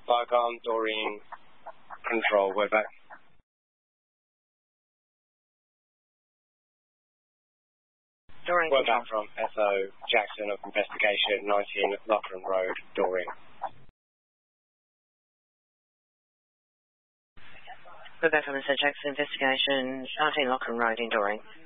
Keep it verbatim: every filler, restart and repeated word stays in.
Barcom, Doreen, Control, we're back. Doreen, We're Control. back from S O Jackson of Investigation, nineteen Lachlan Road, Doreen. We're back from S O Jackson Investigation, nineteen Lachlan Road in Doreen.